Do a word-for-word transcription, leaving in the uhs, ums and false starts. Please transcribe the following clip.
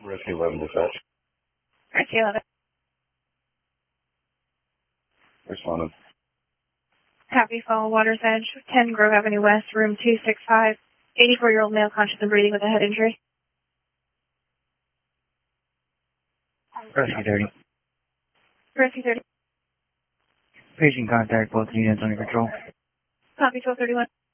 Rescue eleven dispatch. Rescue eleven. Responded. Happy Fall, Water's Edge, ten Grove Avenue West, room two six five. eighty-four-year-old male conscious and breathing with a head injury. Rescue thirty. Rescue thirty. Patient contact, both units under control. Copy twelve thirty-one.